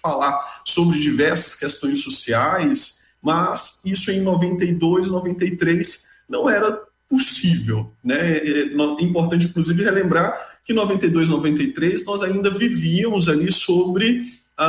falar sobre diversas questões sociais, mas isso em 92, 93 não era possível, né? É importante, inclusive, relembrar que em 92, 93 nós ainda vivíamos ali sobre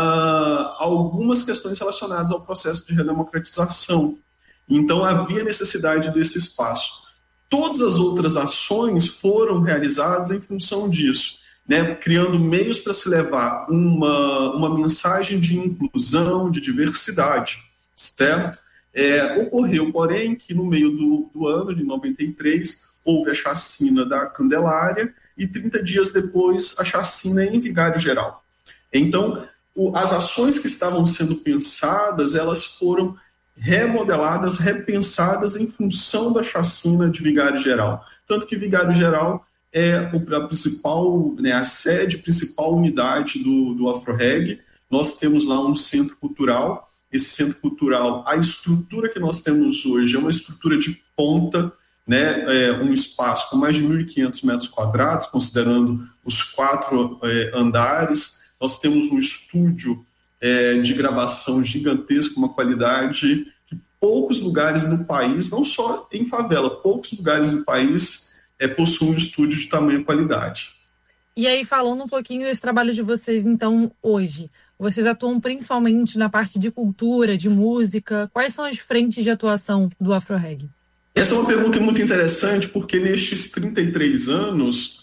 algumas questões relacionadas ao processo de redemocratização. Então, havia necessidade desse espaço. Todas as outras ações foram realizadas em função disso, né? Criando meios para se levar uma mensagem de inclusão, de diversidade, certo? Ocorreu, porém, que no meio do ano de 93 houve a chacina da Candelária e 30 dias depois a chacina em Vigário Geral. Então, as ações que estavam sendo pensadas, elas foram remodeladas, repensadas em função da chacina de Vigário Geral. Tanto que Vigário Geral é a principal, né, a sede, principal unidade do AfroReg. Nós temos lá um centro cultural. Esse centro cultural, a estrutura que nós temos hoje é uma estrutura de ponta, né, um espaço com mais de 1.500 metros quadrados, considerando os 4 andares. Nós temos um estúdio de gravação gigantesco, uma qualidade que poucos lugares no país, não só em favela, poucos lugares no país possuem um estúdio de tamanha qualidade. E aí, falando um pouquinho desse trabalho de vocês, então, hoje, vocês atuam principalmente na parte de cultura, de música. Quais são as frentes de atuação do AfroReg? Essa é uma pergunta muito interessante, porque nestes 33 anos,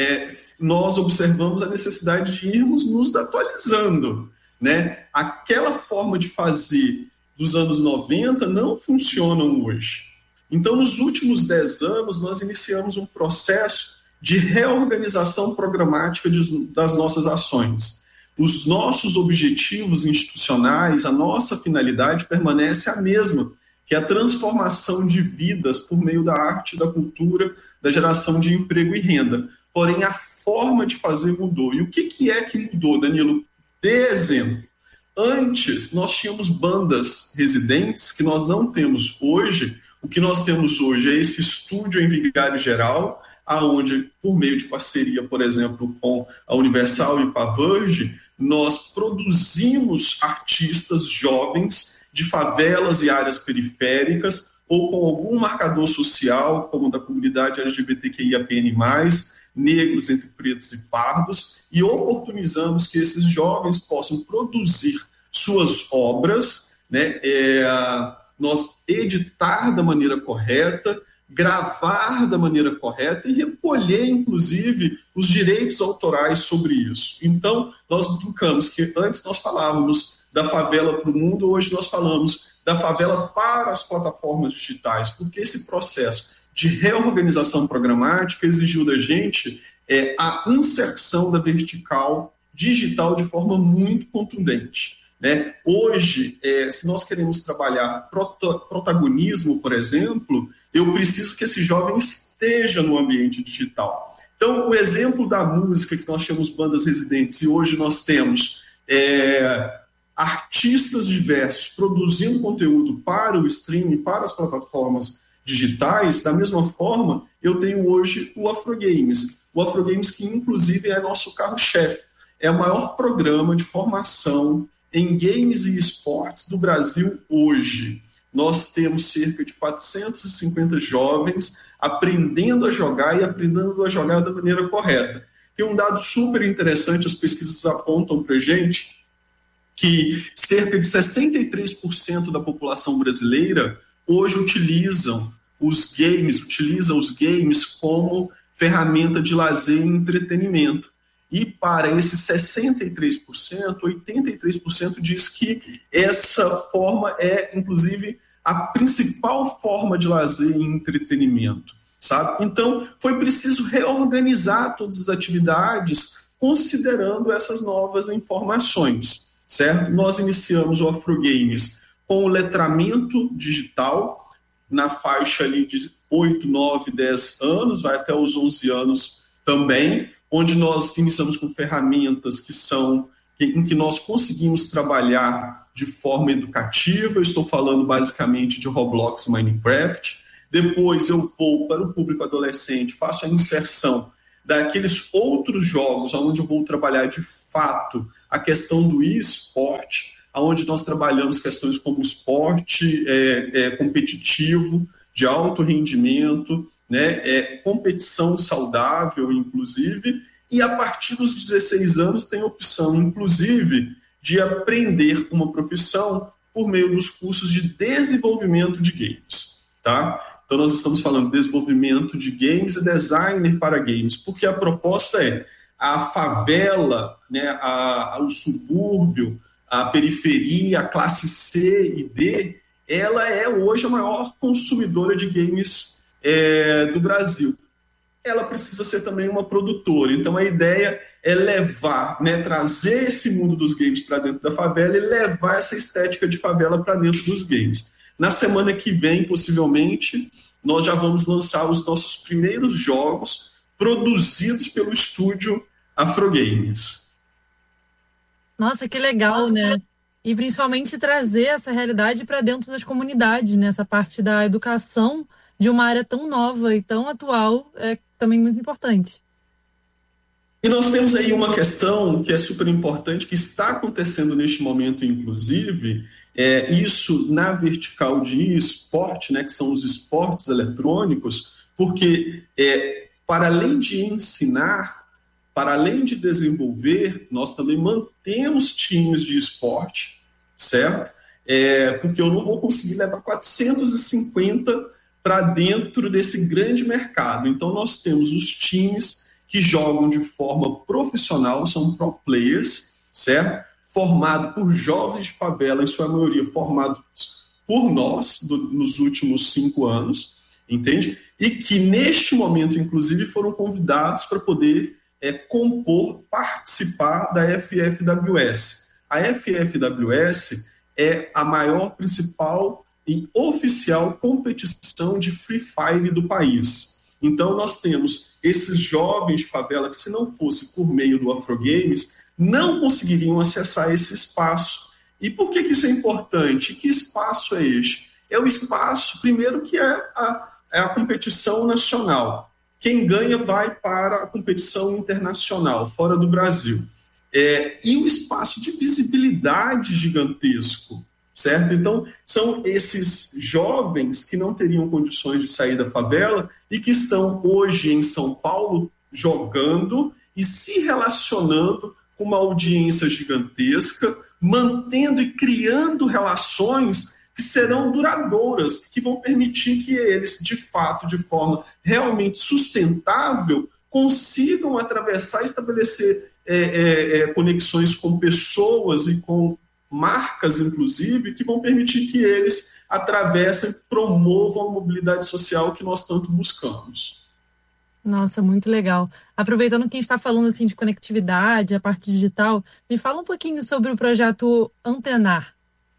nós observamos a necessidade de irmos nos atualizando, né? Aquela forma de fazer dos anos 90 não funcionam hoje. Então, nos últimos 10 anos, nós iniciamos um processo de reorganização programática das nossas ações. Os nossos objetivos institucionais, a nossa finalidade permanece a mesma, que é a transformação de vidas por meio da arte, da cultura, da geração de emprego e renda. Porém, a forma de fazer mudou. E o que é que mudou, Danilo? Dê exemplo. Antes, nós tínhamos bandas residentes que nós não temos hoje. O que nós temos hoje é esse estúdio em Vigário Geral, aonde, por meio de parceria, por exemplo, com a Universal e o Paverge, nós produzimos artistas jovens de favelas e áreas periféricas ou com algum marcador social, como da comunidade LGBTQIAPN+, negros entre pretos e pardos, e oportunizamos que esses jovens possam produzir suas obras, né, nós editar da maneira correta, gravar da maneira correta e recolher, inclusive, os direitos autorais sobre isso. Então, nós brincamos que antes nós falávamos da favela para o mundo, hoje nós falamos da favela para as plataformas digitais, porque esse processo de reorganização programática exigiu da gente a inserção da vertical digital de forma muito contundente, né? Hoje, se nós queremos trabalhar protagonismo, por exemplo, eu preciso que esse jovem esteja no ambiente digital. Então, o exemplo da música, que nós chamamos bandas residentes, e hoje nós temos artistas diversos produzindo conteúdo para o streaming, para as plataformas digitais. Da mesma forma, eu tenho hoje o Afrogames. O Afrogames, que inclusive é nosso carro-chefe, é o maior programa de formação em games e esportes do Brasil hoje. Nós temos cerca de 450 jovens aprendendo a jogar e aprendendo a jogar da maneira correta. Tem um dado super interessante, as pesquisas apontam para a gente que cerca de 63% da população brasileira hoje utilizam os games como ferramenta de lazer e entretenimento. E para esses 63%, 83% diz que essa forma é, inclusive, a principal forma de lazer e entretenimento, sabe? Então, foi preciso reorganizar todas as atividades considerando essas novas informações, certo? Nós iniciamos o Afrogames com o letramento digital, na faixa ali de 8, 9, 10 anos, vai até os 11 anos também, onde nós iniciamos com ferramentas em que nós conseguimos trabalhar de forma educativa. Eu estou falando basicamente de Roblox e Minecraft. Depois eu vou para o público adolescente, faço a inserção daqueles outros jogos onde eu vou trabalhar de fato a questão do esporte, onde nós trabalhamos questões como esporte competitivo, de alto rendimento, né, competição saudável, inclusive, e a partir dos 16 anos tem a opção, inclusive, de aprender uma profissão por meio dos cursos de desenvolvimento de games, tá? Então nós estamos falando de desenvolvimento de games e designer para games, porque a proposta é a favela, né, o subúrbio, a periferia, a classe C e D, ela é hoje a maior consumidora de games do Brasil. Ela precisa ser também uma produtora. Então a ideia é levar, né, trazer esse mundo dos games para dentro da favela e levar essa estética de favela para dentro dos games. Na semana que vem, possivelmente, nós já vamos lançar os nossos primeiros jogos produzidos pelo estúdio Afrogames. Nossa, que legal, né? E principalmente trazer essa realidade para dentro das comunidades, né? Essa parte da educação de uma área tão nova e tão atual é também muito importante. E nós temos aí uma questão que é super importante, que está acontecendo neste momento, inclusive, isso na vertical de esporte, né, que são os esportes eletrônicos, porque para além de ensinar, para além de desenvolver, nós também mantemos times de esporte, certo? Porque eu não vou conseguir levar 450 para dentro desse grande mercado. Então, nós temos os times que jogam de forma profissional, são pro players, certo? Formado por jovens de favela, em sua maioria formados por nós nos últimos 5 anos, entende? E que neste momento, inclusive, foram convidados para poder participar da FFWS. A FFWS é a maior, principal e oficial competição de Free Fire do país. Então nós temos esses jovens de favela que, se não fosse por meio do Afrogames, não conseguiriam acessar esse espaço. E por que isso é importante? Que espaço é este? É o espaço, primeiro, que é a competição nacional. Quem ganha vai para a competição internacional, fora do Brasil. E o espaço de visibilidade gigantesco, certo? Então, são esses jovens que não teriam condições de sair da favela e que estão hoje em São Paulo jogando e se relacionando com uma audiência gigantesca, mantendo e criando relações que serão duradouras, que vão permitir que eles, de fato, de forma realmente sustentável, consigam atravessar e estabelecer conexões com pessoas e com marcas, inclusive, que vão permitir que eles atravessem, promovam a mobilidade social que nós tanto buscamos. Nossa, muito legal. Aproveitando que a gente está falando assim, de conectividade, a parte digital, me fala um pouquinho sobre o projeto Antenar.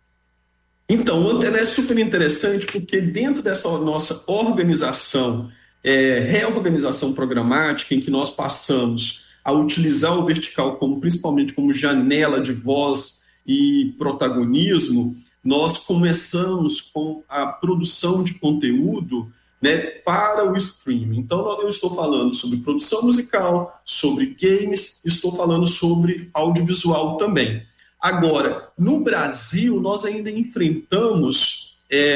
Então, o Antenar é super interessante porque dentro dessa nossa organização, reorganização programática, em que nós passamos a utilizar o vertical principalmente como janela de voz e protagonismo, nós começamos com a produção de conteúdo, né, para o streaming. Então, eu estou falando sobre produção musical, sobre games, estou falando sobre audiovisual também. Agora, no Brasil, nós ainda enfrentamos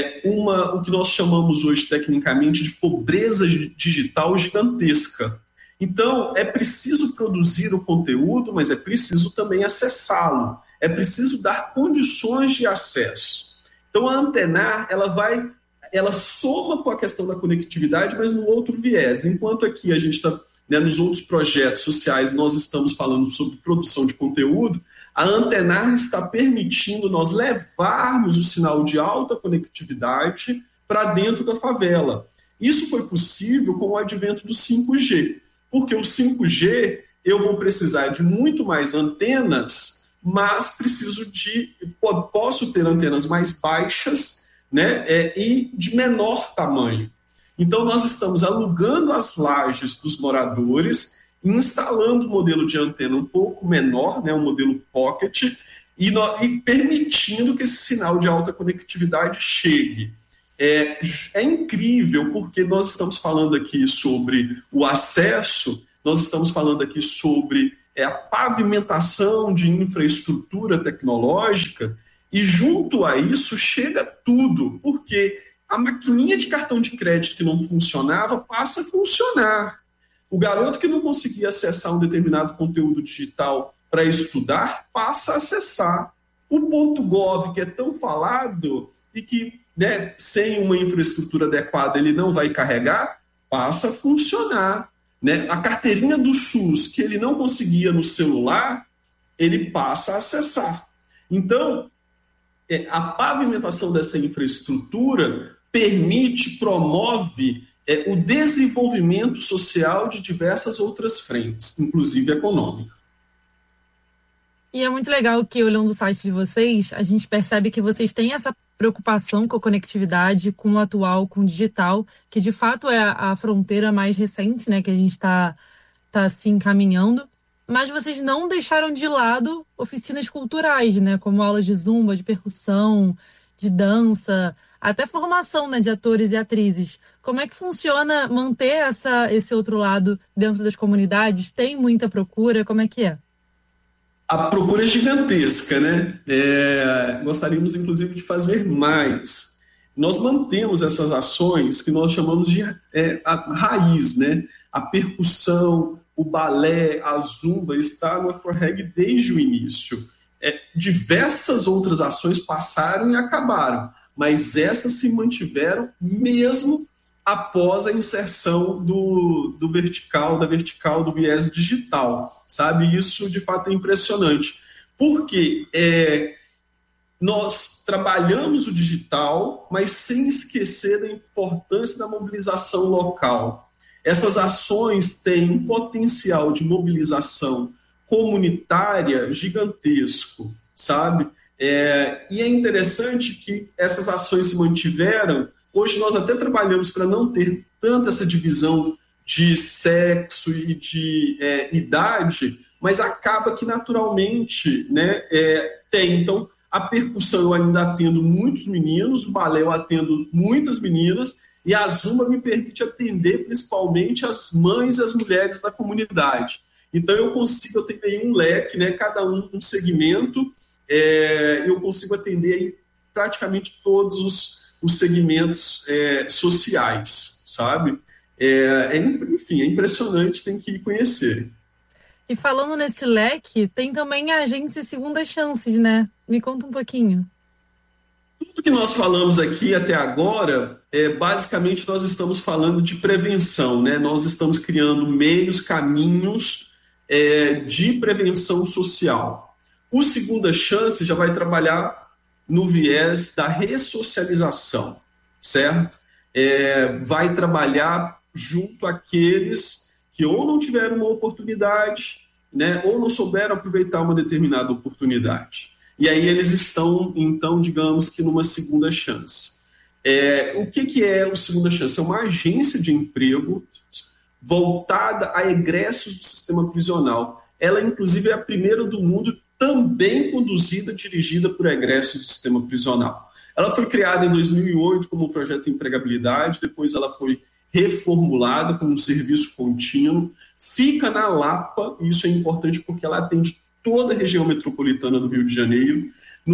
o que nós chamamos hoje, tecnicamente, de pobreza digital gigantesca. Então, é preciso produzir o conteúdo, mas é preciso também acessá-lo. É preciso dar condições de acesso. Então, a Antenar, ela soma com a questão da conectividade, mas no outro viés. Enquanto aqui a gente está, né, nos outros projetos sociais, nós estamos falando sobre produção de conteúdo, a Antenar está permitindo nós levarmos o sinal de alta conectividade para dentro da favela. Isso foi possível com o advento do 5G, porque o 5G eu vou precisar de muito mais antenas, mas posso ter antenas mais baixas, né, e de menor tamanho. Então, nós estamos alugando as lajes dos moradores, instalando um modelo de antena um pouco menor, né, um modelo pocket, e permitindo que esse sinal de alta conectividade chegue. É incrível, porque nós estamos falando aqui sobre o acesso, nós estamos falando aqui sobre a pavimentação de infraestrutura tecnológica, e junto a isso chega tudo, porque a maquininha de cartão de crédito que não funcionava passa a funcionar. O garoto que não conseguia acessar um determinado conteúdo digital para estudar, passa a acessar. O .gov, que é tão falado e que, né, sem uma infraestrutura adequada ele não vai carregar, passa a funcionar. Né? A carteirinha do SUS, que ele não conseguia no celular, ele passa a acessar. Então, a pavimentação dessa infraestrutura promove o desenvolvimento social de diversas outras frentes, inclusive econômica. E é muito legal que, olhando o site de vocês, a gente percebe que vocês têm essa preocupação com a conectividade, com o atual, com o digital, que de fato é a fronteira mais recente, né, que a gente está se encaminhando, mas vocês não deixaram de lado oficinas culturais, né, como aulas de zumba, de percussão, de dança, até formação, né, de atores e atrizes. Como é que funciona manter esse outro lado dentro das comunidades? Tem muita procura? Como é que é? A procura é gigantesca, né? Gostaríamos, inclusive, de fazer mais. Nós mantemos essas ações que nós chamamos de a raiz, né? A percussão, o balé, a zumba está no Afroreg desde o início. Diversas outras ações passaram e acabaram, mas essas se mantiveram mesmo após a inserção da vertical do viés digital, sabe? Isso, de fato, é impressionante, porque nós trabalhamos o digital, mas sem esquecer da importância da mobilização local. Essas ações têm um potencial de mobilização comunitária gigantesco, sabe? E é interessante que essas ações se mantiveram. Hoje nós até trabalhamos para não ter tanta essa divisão de sexo e de idade, mas acaba que naturalmente, né, tem. Então, a percussão eu ainda atendo muitos meninos, o balé eu atendo muitas meninas, e a zumba me permite atender principalmente as mães e as mulheres da comunidade. Então, eu tenho aí um leque, né, cada um segmento, eu consigo atender aí praticamente todos os segmentos sociais, sabe? Enfim, é impressionante, tem que ir conhecer. E falando nesse leque, tem também a agência Segundas Chances, né? Me conta um pouquinho. Tudo que nós falamos aqui até agora, basicamente nós estamos falando de prevenção, né? Nós estamos criando meios, caminhos de prevenção social. O Segunda Chance já vai trabalhar no viés da ressocialização, certo? Vai trabalhar junto àqueles que ou não tiveram uma oportunidade, né, ou não souberam aproveitar uma determinada oportunidade. E aí eles estão, então, digamos que numa segunda chance. O que é o Segunda Chance? É uma agência de emprego voltada a egressos do sistema prisional. Ela, inclusive, é a primeira do mundo também conduzida, dirigida por egressos do sistema prisional. Ela foi criada em 2008 como um projeto de empregabilidade, depois ela foi reformulada como um serviço contínuo, fica na Lapa, e isso é importante porque ela atende toda a região metropolitana do Rio de Janeiro.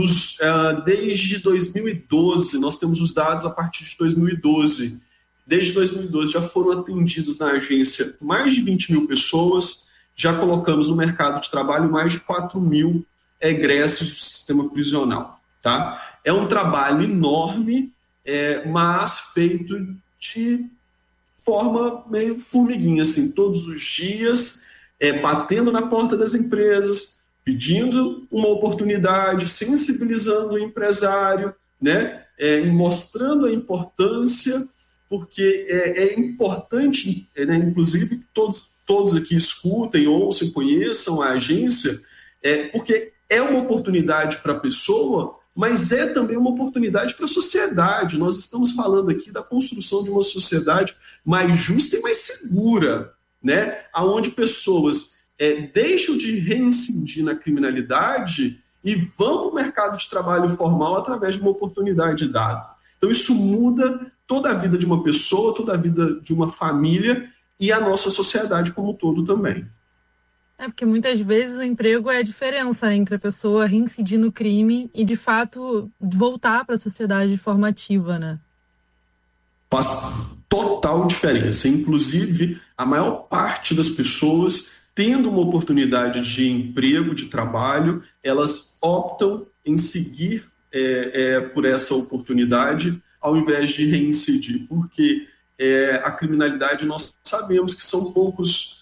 Desde 2012, nós temos os dados a partir de 2012. Desde 2012 já foram atendidos na agência mais de 20 mil pessoas, já colocamos no mercado de trabalho mais de 4 mil egressos do sistema prisional. Tá? É um trabalho enorme, mas feito de forma meio formiguinha, assim, todos os dias, batendo na porta das empresas, pedindo uma oportunidade, sensibilizando o empresário, né? E mostrando a importância, porque é importante, né, inclusive, que todos aqui escutem, ouçam, conheçam a agência, porque é uma oportunidade para a pessoa, mas é também uma oportunidade para a sociedade. Nós estamos falando aqui da construção de uma sociedade mais justa e mais segura, né? Onde pessoas deixam de reincidir na criminalidade e vão para o mercado de trabalho formal através de uma oportunidade dada. Então, isso muda toda a vida de uma pessoa, toda a vida de uma família e a nossa sociedade como um todo também. Porque muitas vezes o emprego é a diferença, né, entre a pessoa reincidir no crime e, de fato, voltar para a sociedade de forma ativa, né? Faz total diferença. Inclusive, a maior parte das pessoas, tendo uma oportunidade de emprego, de trabalho, elas optam em seguir por essa oportunidade ao invés de reincidir, porque a criminalidade, nós sabemos que são poucos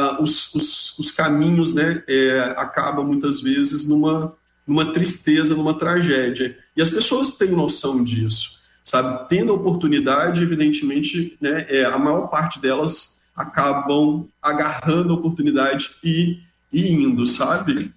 os caminhos, né, acabam muitas vezes numa tristeza, numa tragédia. E as pessoas têm noção disso, sabe? Tendo a oportunidade, evidentemente, né, a maior parte delas acabam agarrando a oportunidade e indo, sabe?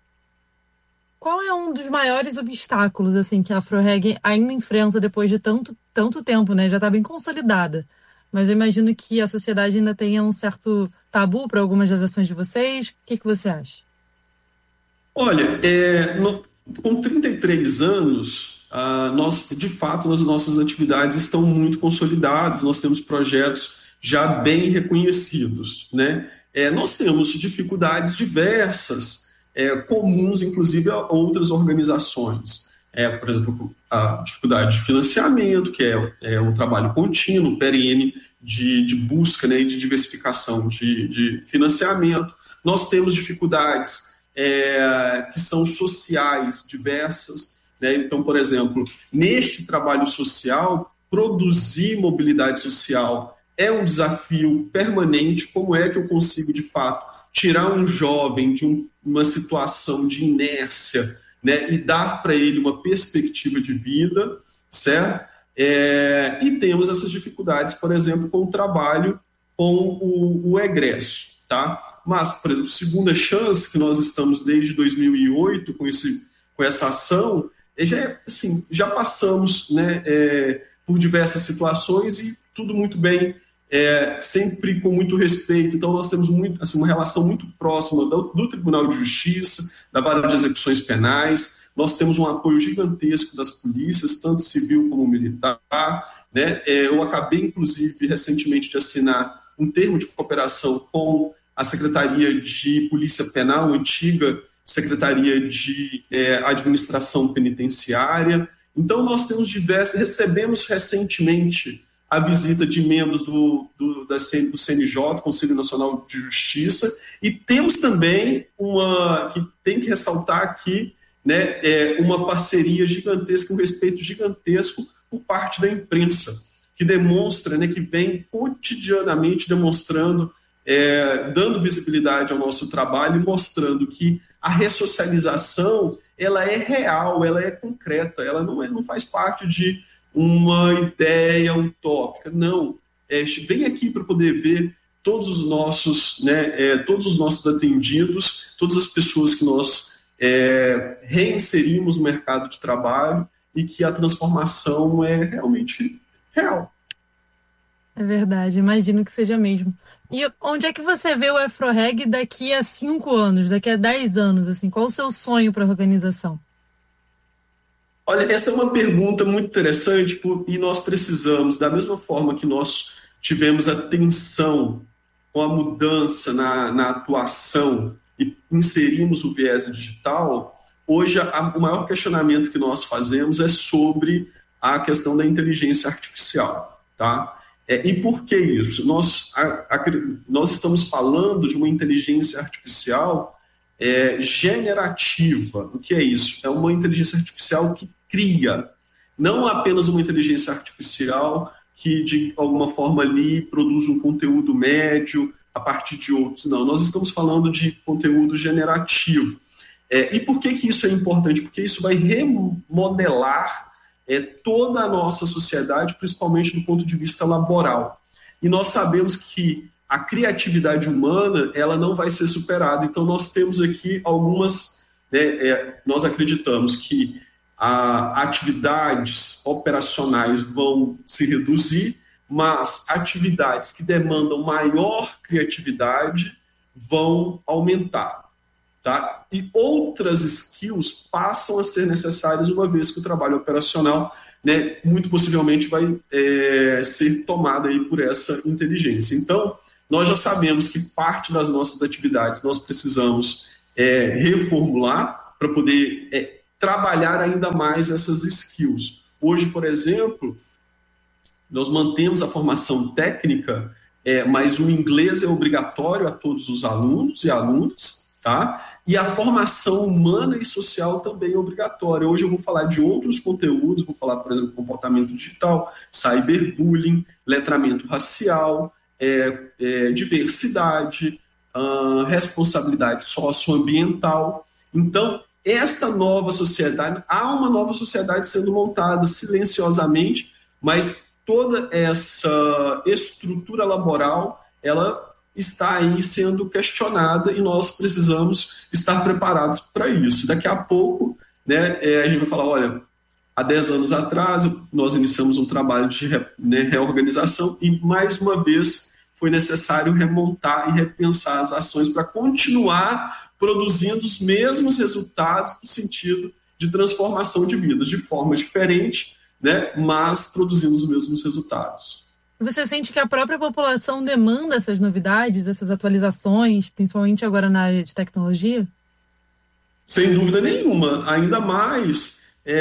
Qual é um dos maiores obstáculos assim que a AfroReg ainda enfrenta depois de tanto tempo, né? Já está bem consolidada. Mas eu imagino que a sociedade ainda tenha um certo tabu para algumas das ações de vocês. O que você acha? Olha, com 33 anos, nós, de fato, as nossas atividades estão muito consolidadas, nós temos projetos já bem reconhecidos, né? Nós temos dificuldades diversas, comuns, inclusive, a outras organizações. Por exemplo, a dificuldade de financiamento, que é um trabalho contínuo, perene, de busca, né, e de diversificação de financiamento. Nós temos dificuldades que são sociais diversas, né? Então, por exemplo, neste trabalho social, produzir mobilidade social é um desafio permanente. Como é que eu consigo, de fato, tirar um jovem de uma situação de inércia, né, e dar para ele uma perspectiva de vida, certo? E temos essas dificuldades, por exemplo, com o trabalho com o egresso, tá? Mas, por exemplo, Segunda Chance, que nós estamos desde 2008 com essa ação, já passamos, né, por diversas situações e tudo muito bem, sempre com muito respeito. Então, nós temos uma relação muito próxima do Tribunal de Justiça, da Vara de Execuções Penais. Nós temos um apoio gigantesco das polícias, tanto civil como militar, né? Eu acabei, inclusive, recentemente de assinar um termo de cooperação com a Secretaria de Polícia Penal, antiga Secretaria de Administração Penitenciária. Então, nós temos recebemos recentemente a visita de membros do CNJ, Conselho Nacional de Justiça, e temos também que tem que ressaltar aqui, né, uma parceria gigantesca, um respeito gigantesco por parte da imprensa, que demonstra, né, que vem cotidianamente demonstrando, dando visibilidade ao nosso trabalho e mostrando que a ressocialização, ela é real, ela é concreta, ela não faz parte de uma ideia utópica, não. Vem aqui para poder ver todos os nossos atendidos, todas as pessoas que nós reinserimos no mercado de trabalho e que a transformação é realmente real. É verdade, imagino que seja mesmo. E onde é que você vê o AfroReg daqui a 5 anos, daqui a 10 anos? Assim, qual o seu sonho para a organização? Olha, essa é uma pergunta muito interessante e nós precisamos, da mesma forma que nós tivemos atenção com a mudança na atuação e inserimos o viés digital, hoje o maior questionamento que nós fazemos é sobre a questão da inteligência artificial, tá? E por que isso? Nós estamos falando de uma inteligência artificial generativa. O que é isso? É uma inteligência artificial que cria, não apenas uma inteligência artificial que, de alguma forma, ali produz um conteúdo médio a partir de outros. Não, nós estamos falando de conteúdo generativo. E por que isso é importante? Porque isso vai remodelar toda a nossa sociedade, principalmente do ponto de vista laboral. E nós sabemos que a criatividade humana, ela não vai ser superada. Então, nós temos aqui algumas... nós acreditamos que atividades operacionais vão se reduzir, mas atividades que demandam maior criatividade vão aumentar, tá? E outras skills passam a ser necessárias uma vez que o trabalho operacional, né, muito possivelmente vai ser tomado aí por essa inteligência. Então, nós já sabemos que parte das nossas atividades nós precisamos reformular para poder trabalhar ainda mais essas skills. Hoje, por exemplo, nós mantemos a formação técnica, mas o inglês é obrigatório a todos os alunos e alunas, tá? E a formação humana e social também é obrigatória. Hoje eu vou falar de outros conteúdos, vou falar, por exemplo, comportamento digital, cyberbullying, letramento racial, diversidade, responsabilidade socioambiental. Então, esta nova sociedade, há uma nova sociedade sendo montada silenciosamente, mas toda essa estrutura laboral, ela está aí sendo questionada e nós precisamos estar preparados para isso. Daqui a pouco, né, a gente vai falar, olha, há 10 anos atrás nós iniciamos um trabalho de reorganização e, mais uma vez, foi necessário remontar e repensar as ações para continuar produzindo os mesmos resultados no sentido de transformação de vidas, de forma diferente, né, mas produzindo os mesmos resultados. Você sente que a própria população demanda essas novidades, essas atualizações, principalmente agora na área de tecnologia? Sem dúvida nenhuma. Ainda mais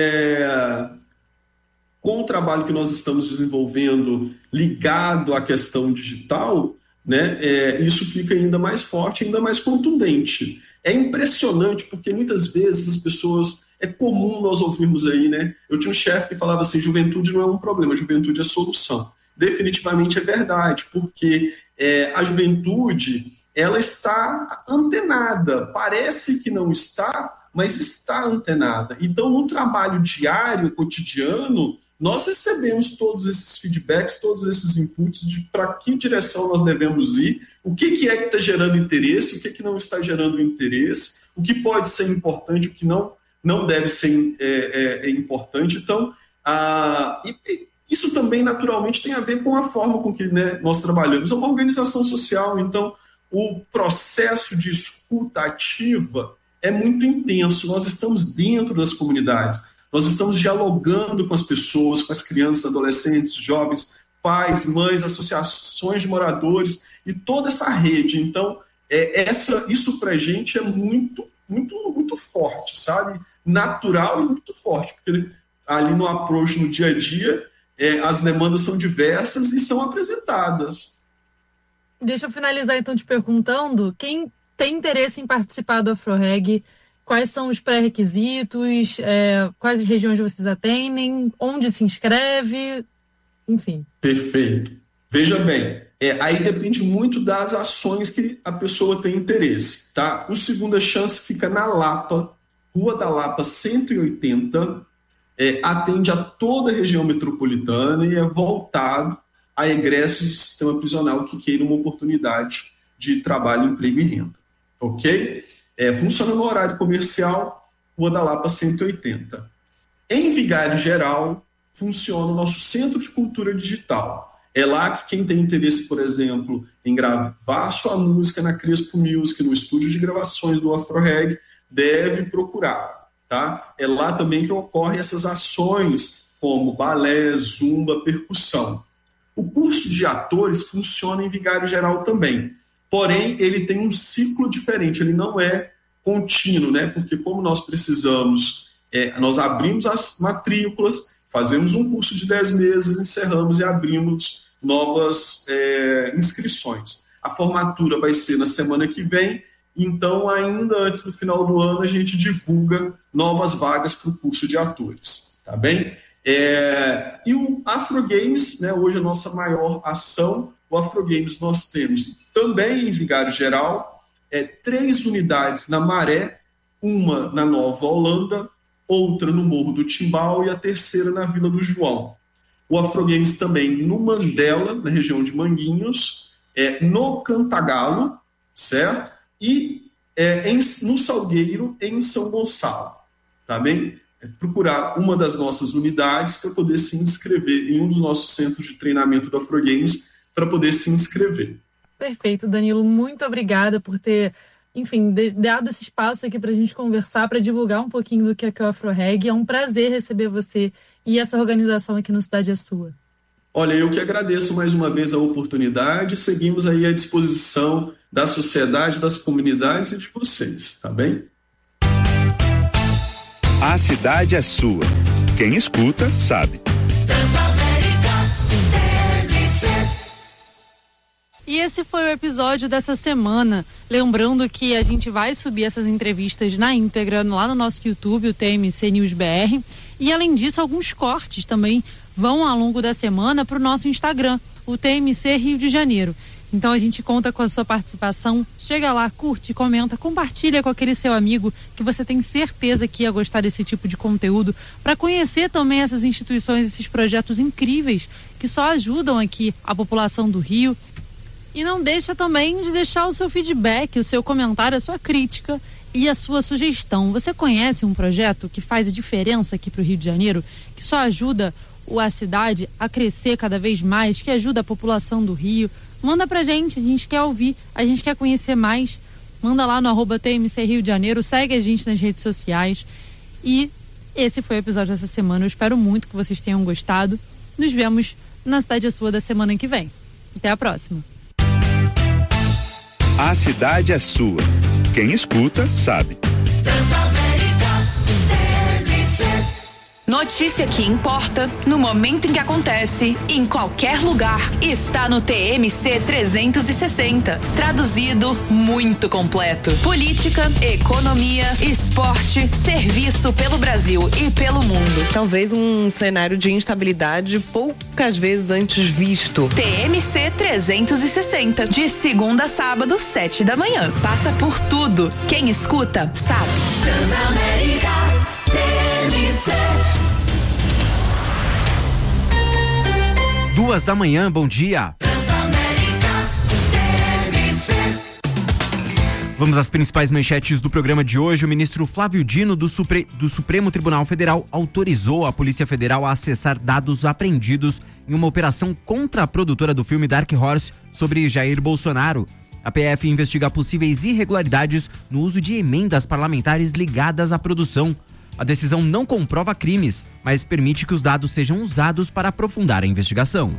com o trabalho que nós estamos desenvolvendo ligado à questão digital, né, isso fica ainda mais forte, ainda mais contundente. É impressionante porque muitas vezes as pessoas... É comum nós ouvirmos aí, né? Eu tinha um chefe que falava assim, juventude não é um problema, juventude é solução. Definitivamente é verdade, porque a juventude, ela está antenada, parece que não está, mas está antenada. Então, no trabalho diário, cotidiano, nós recebemos todos esses feedbacks, todos esses inputs de para que direção nós devemos ir, o que é que está gerando interesse, o que não está gerando interesse, o que pode ser importante, o que não deve ser importante. Então, isso também naturalmente tem a ver com a forma com que, né, nós trabalhamos. É uma organização social, então o processo de escuta ativa é muito intenso. Nós estamos dentro das comunidades, nós estamos dialogando com as pessoas, com as crianças, adolescentes, jovens, pais, mães, associações de moradores e toda essa rede. Então, isso para a gente é muito, muito, muito forte, sabe? Natural e muito forte, porque ali no approach, no dia a dia, as demandas são diversas e são apresentadas. Deixa eu finalizar então te perguntando, quem tem interesse em participar do AfroReg, quais são os pré-requisitos, quais regiões vocês atendem, onde se inscreve, enfim. Perfeito. Veja bem, aí depende muito das ações que a pessoa tem interesse, tá? O Segunda Chance fica na Lapa, Rua da Lapa 180, atende a toda a região metropolitana e é voltado a egressos do sistema prisional que queiram uma oportunidade de trabalho, emprego e renda. Ok? Funciona no horário comercial, Rua da Lapa 180. Em Vigário Geral, funciona o nosso Centro de Cultura Digital. É lá que quem tem interesse, por exemplo, em gravar sua música na Crespo Music, no estúdio de gravações do AfroReg, deve procurar, tá? É lá também que ocorrem essas ações como balé, zumba, percussão. O curso de atores funciona em Vigário Geral também, porém ele tem um ciclo diferente, ele não é contínuo, né? Porque como nós precisamos, nós abrimos as matrículas, fazemos um curso de 10 meses, encerramos e abrimos novas inscrições. A formatura vai ser na semana que vem. Então, ainda antes do final do ano, a gente divulga novas vagas para o curso de atores, tá bem? E o Afrogames, né, hoje a nossa maior ação, o Afrogames nós temos também em Vigário Geral, 3 unidades na Maré, uma na Nova Holanda, outra no Morro do Timbal e a terceira na Vila do João. O Afrogames também no Mandela, na região de Manguinhos, no Cantagalo, certo? E no Salgueiro, em São Gonçalo, tá bem? Procurar uma das nossas unidades para poder se inscrever em um dos nossos centros de treinamento do Afrogames para poder se inscrever. Perfeito, Danilo. Muito obrigada por ter, enfim, dado esse espaço aqui para a gente conversar, para divulgar um pouquinho do que é o AfroReg. É um prazer receber você e essa organização aqui no Cidade é Sua. Olha, eu que agradeço mais uma vez a oportunidade, seguimos aí à disposição da sociedade, das comunidades e de vocês, tá bem? A cidade é sua. Quem escuta, sabe. E esse foi o episódio dessa semana. Lembrando que a gente vai subir essas entrevistas na íntegra lá no nosso YouTube, o TMC News BR. E além disso, alguns cortes também vão ao longo da semana para o nosso Instagram, o TMC Rio de Janeiro. Então a gente conta com a sua participação. Chega lá, curte, comenta, compartilha com aquele seu amigo que você tem certeza que ia gostar desse tipo de conteúdo, para conhecer também essas instituições, esses projetos incríveis que só ajudam aqui a população do Rio. E não deixa também de deixar o seu feedback, o seu comentário, a sua crítica e a sua sugestão. Você conhece um projeto que faz a diferença aqui para o Rio de Janeiro, que só ajuda a cidade a crescer cada vez mais, que ajuda a população do Rio? Manda pra gente, a gente quer ouvir, a gente quer conhecer mais. Manda lá no @TMC Rio de Janeiro, segue a gente nas redes sociais. E esse foi o episódio dessa semana. Eu espero muito que vocês tenham gostado. Nos vemos na Cidade é Sua da semana que vem. Até a próxima. A cidade é sua. Quem escuta, sabe. Notícia que importa, no momento em que acontece, em qualquer lugar, está no TMC 360. Traduzido, muito completo. Política, economia, esporte, serviço pelo Brasil e pelo mundo. Talvez um cenário de instabilidade poucas vezes antes visto. TMC 360, de segunda a sábado, 7 da manhã. Passa por tudo. Quem escuta, sabe. Transamérica, TMC. 2h, bom dia. Vamos às principais manchetes do programa de hoje. O ministro Flávio Dino do Supremo Tribunal Federal autorizou a Polícia Federal a acessar dados apreendidos em uma operação contra a produtora do filme Dark Horse sobre Jair Bolsonaro. A PF investiga possíveis irregularidades no uso de emendas parlamentares ligadas à produção. A decisão não comprova crimes, mas permite que os dados sejam usados para aprofundar a investigação.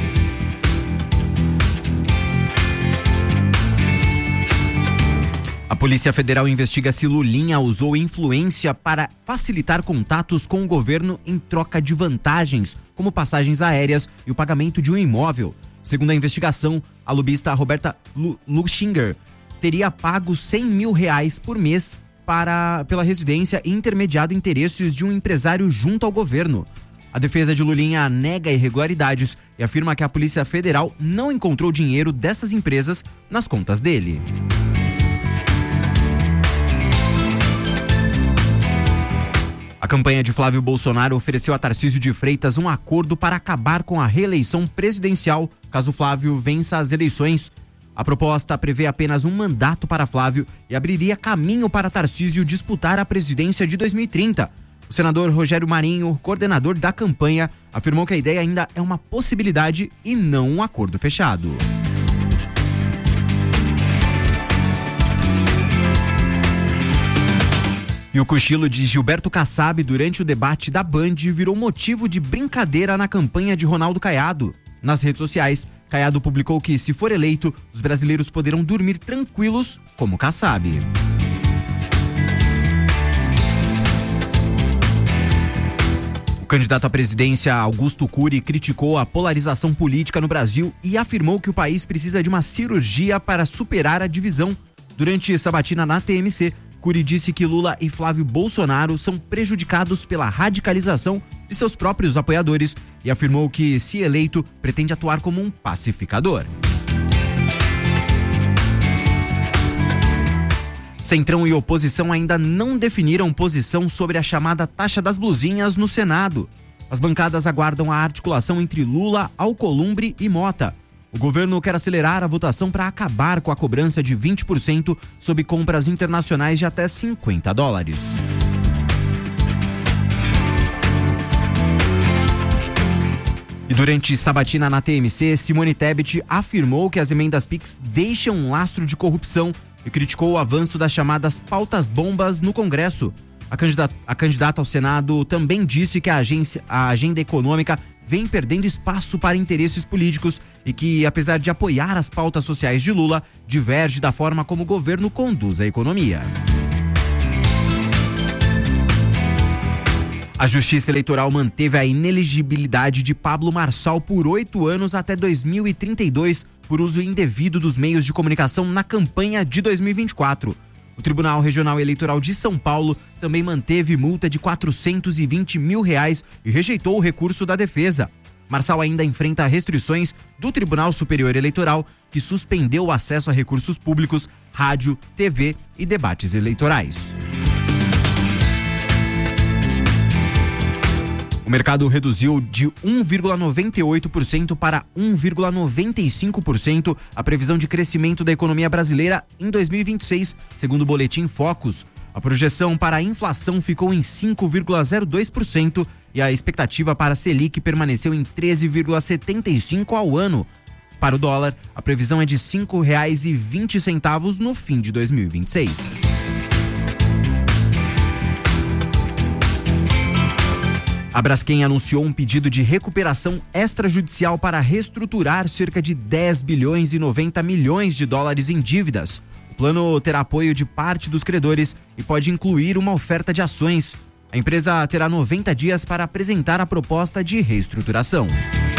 A Polícia Federal investiga se Lulinha usou influência para facilitar contatos com o governo em troca de vantagens, como passagens aéreas e o pagamento de um imóvel. Segundo a investigação, a lobista Roberta Luxinger teria pago R$100 mil por mês pela residência e intermediado interesses de um empresário junto ao governo. A defesa de Lulinha nega irregularidades e afirma que a Polícia Federal não encontrou dinheiro dessas empresas nas contas dele. A campanha de Flávio Bolsonaro ofereceu a Tarcísio de Freitas um acordo para acabar com a reeleição presidencial, caso Flávio vença as eleições. A proposta prevê apenas um mandato para Flávio e abriria caminho para Tarcísio disputar a presidência de 2030. O senador Rogério Marinho, coordenador da campanha, afirmou que a ideia ainda é uma possibilidade e não um acordo fechado. E o cochilo de Gilberto Kassab durante o debate da Band virou motivo de brincadeira na campanha de Ronaldo Caiado. Nas redes sociais, Caiado publicou que, se for eleito, os brasileiros poderão dormir tranquilos como Kassab. O candidato à presidência, Augusto Cury, criticou a polarização política no Brasil e afirmou que o país precisa de uma cirurgia para superar a divisão. Durante sabatina na TMC, Cury disse que Lula e Flávio Bolsonaro são prejudicados pela radicalização de seus próprios apoiadores e afirmou que, se eleito, pretende atuar como um pacificador. Centrão e oposição ainda não definiram posição sobre a chamada taxa das blusinhas no Senado. As bancadas aguardam a articulação entre Lula, Alcolumbre e Mota. O governo quer acelerar a votação para acabar com a cobrança de 20% sobre compras internacionais de até $50. E durante sabatina na TMC, Simone Tebet afirmou que as emendas PIX deixam um lastro de corrupção e criticou o avanço das chamadas pautas-bombas no Congresso. A candidata ao Senado também disse que a agenda econômica vem perdendo espaço para interesses políticos e que, apesar de apoiar as pautas sociais de Lula, diverge da forma como o governo conduz a economia. A Justiça Eleitoral manteve a inelegibilidade de Pablo Marçal por 8 anos até 2032 por uso indevido dos meios de comunicação na campanha de 2024. O Tribunal Regional Eleitoral de São Paulo também manteve multa de R$420 mil e rejeitou o recurso da defesa. Marçal ainda enfrenta restrições do Tribunal Superior Eleitoral, que suspendeu o acesso a recursos públicos, rádio, TV e debates eleitorais. O mercado reduziu de 1,98% para 1,95% a previsão de crescimento da economia brasileira em 2026, segundo o boletim Focus. A projeção para a inflação ficou em 5,02% e a expectativa para a Selic permaneceu em 13,75% ao ano. Para o dólar, a previsão é de R$ 5,20 no fim de 2026. A Braskem anunciou um pedido de recuperação extrajudicial para reestruturar cerca de 10 bilhões e 90 milhões de dólares em dívidas. O plano terá apoio de parte dos credores e pode incluir uma oferta de ações. A empresa terá 90 dias para apresentar a proposta de reestruturação.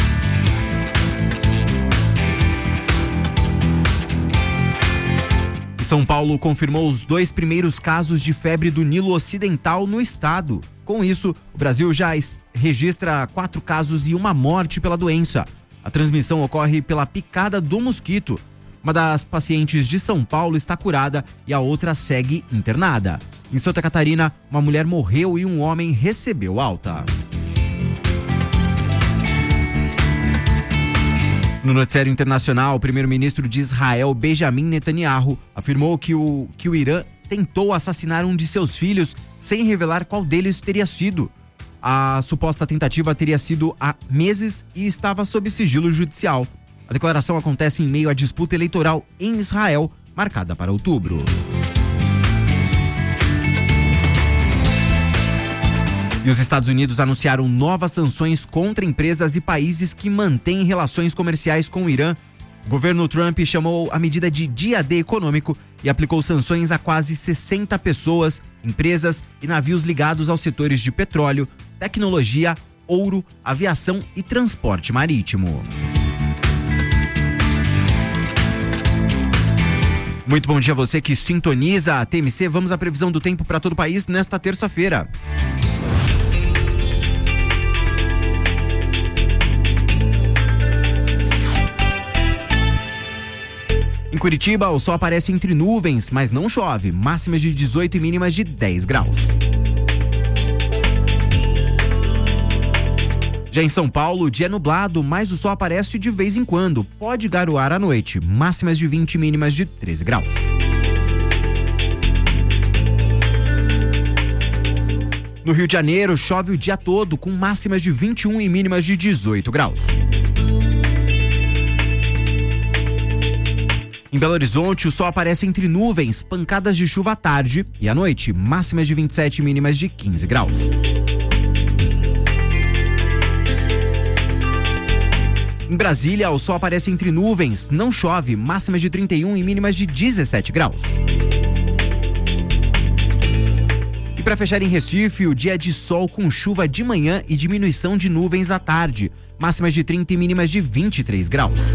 São Paulo confirmou os 2 primeiros casos de febre do Nilo Ocidental no estado. Com isso, o Brasil já registra 4 casos e 1 morte pela doença. A transmissão ocorre pela picada do mosquito. Uma das pacientes de São Paulo está curada e a outra segue internada. Em Santa Catarina, uma mulher morreu e um homem recebeu alta. No noticiário internacional, o primeiro-ministro de Israel, Benjamin Netanyahu, afirmou que o Irã tentou assassinar um de seus filhos sem revelar qual deles teria sido. A suposta tentativa teria sido há meses e estava sob sigilo judicial. A declaração acontece em meio à disputa eleitoral em Israel, marcada para outubro. E os Estados Unidos anunciaram novas sanções contra empresas e países que mantêm relações comerciais com o Irã. O governo Trump chamou a medida de dia D econômico e aplicou sanções a quase 60 pessoas, empresas e navios ligados aos setores de petróleo, tecnologia, ouro, aviação e transporte marítimo. Muito bom dia a você que sintoniza a TMC. Vamos à previsão do tempo para todo o país nesta terça-feira. Em Curitiba, o sol aparece entre nuvens, mas não chove. Máximas de 18 e mínimas de 10 graus. Já em São Paulo, o dia é nublado, mas o sol aparece de vez em quando. Pode garoar à noite. Máximas de 20 e mínimas de 13 graus. No Rio de Janeiro, chove o dia todo, com máximas de 21 e mínimas de 18 graus. Em Belo Horizonte, o sol aparece entre nuvens, pancadas de chuva à tarde e à noite, máximas de 27 e mínimas de 15 graus. Em Brasília, o sol aparece entre nuvens, não chove, máximas de 31 e mínimas de 17 graus. E para fechar em Recife, o dia é de sol com chuva de manhã e diminuição de nuvens à tarde, máximas de 30 e mínimas de 23 graus.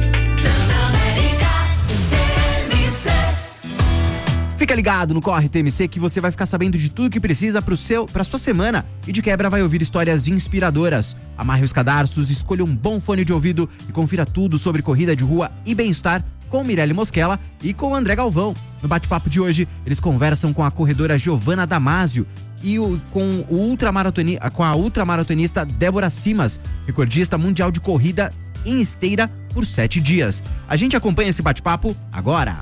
Fica ligado no Corre TMC que você vai ficar sabendo de tudo que precisa para sua semana e de quebra vai ouvir histórias inspiradoras. Amarre os cadarços, escolha um bom fone de ouvido e confira tudo sobre corrida de rua e bem-estar com Mirelle Mosquela e com André Galvão. No bate-papo de hoje, eles conversam com a corredora Giovana Damasio e com a ultramaratonista Débora Simas, recordista mundial de corrida em esteira por 7 dias. A gente acompanha esse bate-papo agora.